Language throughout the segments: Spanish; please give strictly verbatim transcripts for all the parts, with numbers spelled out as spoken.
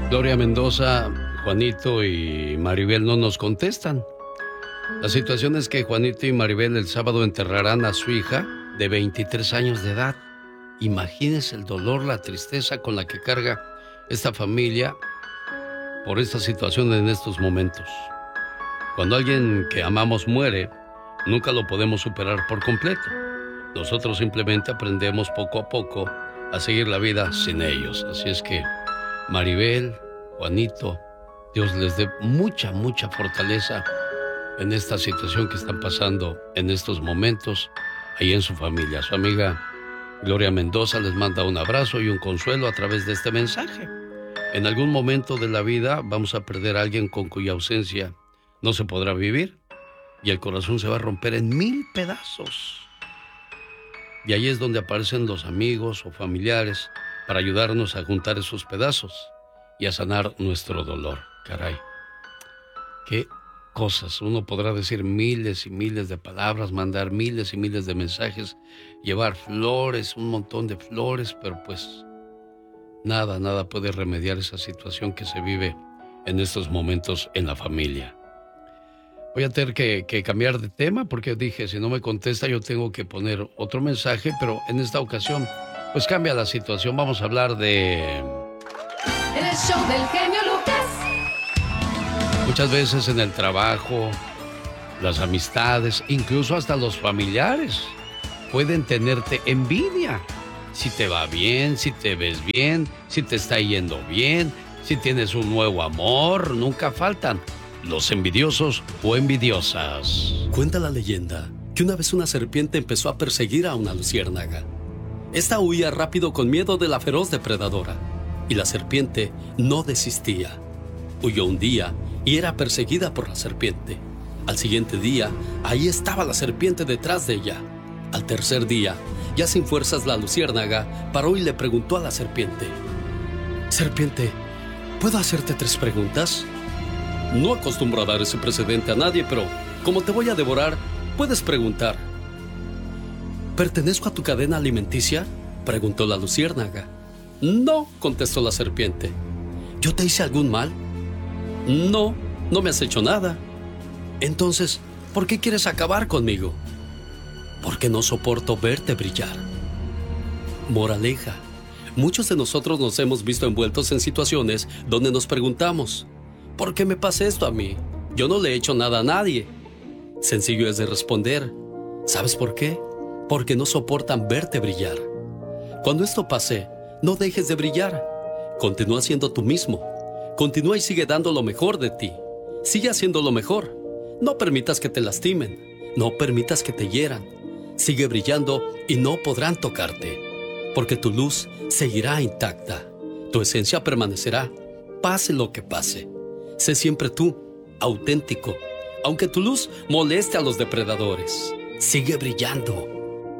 Gloria Mendoza, Juanito y Maribel no nos contestan. La situación es que Juanito y Maribel el sábado enterrarán a su hija de veintitrés años de edad. Imagínense el dolor, la tristeza con la que carga esta familia por esta situación en estos momentos. Cuando alguien que amamos muere, nunca lo podemos superar por completo. Nosotros simplemente aprendemos poco a poco a seguir la vida sin ellos. Así es que Maribel, Juanito, Dios les dé mucha, mucha fortaleza en esta situación que están pasando en estos momentos ahí en su familia. Su amiga Gloria Mendoza les manda un abrazo y un consuelo a través de este mensaje. En algún momento de la vida vamos a perder a alguien con cuya ausencia no se podrá vivir y el corazón se va a romper en mil pedazos. Y ahí es donde aparecen los amigos o familiares para ayudarnos a juntar esos pedazos y a sanar nuestro dolor. Caray, qué cosas. Uno podrá decir miles y miles de palabras, mandar miles y miles de mensajes, llevar flores, un montón de flores, pero pues nada, nada puede remediar esa situación que se vive en estos momentos en la familia. Voy a tener que, que cambiar de tema porque dije, si no me contesta yo tengo que poner otro mensaje, pero en esta ocasión pues cambia la situación. Vamos a hablar de... El show del genio Lucas. Muchas veces en el trabajo, las amistades, incluso hasta los familiares, pueden tenerte envidia. Si te va bien, si te ves bien, si te está yendo bien, si tienes un nuevo amor, nunca faltan los envidiosos o envidiosas. Cuenta la leyenda que una vez una serpiente empezó a perseguir a una luciérnaga. Esta huía rápido con miedo de la feroz depredadora, y la serpiente no desistía. Huyó un día y era perseguida por la serpiente. Al siguiente día, ahí estaba la serpiente detrás de ella. Al tercer día, ya sin fuerzas, la luciérnaga paró y le preguntó a la serpiente: Serpiente, ¿puedo hacerte tres preguntas? No acostumbro a dar ese precedente a nadie, pero como te voy a devorar, puedes preguntar. ¿Pertenezco a tu cadena alimenticia?, preguntó la luciérnaga. No, contestó la serpiente. ¿Yo te hice algún mal? No, no me has hecho nada. Entonces, ¿por qué quieres acabar conmigo? Porque no soporto verte brillar. Moraleja: muchos de nosotros nos hemos visto envueltos en situaciones donde nos preguntamos: ¿por qué me pasa esto a mí? Yo no le he hecho nada a nadie. Sencillo es de responder: ¿sabes por qué? Porque no soportan verte brillar. Cuando esto pase, no dejes de brillar. Continúa siendo tú mismo. Continúa y sigue dando lo mejor de ti. Sigue haciendo lo mejor. No permitas que te lastimen. No permitas que te hieran. Sigue brillando y no podrán tocarte. Porque tu luz seguirá intacta. Tu esencia permanecerá, pase lo que pase. Sé siempre tú, auténtico, aunque tu luz moleste a los depredadores. Sigue brillando.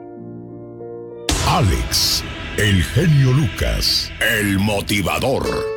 Alex, el genio Lucas, el motivador.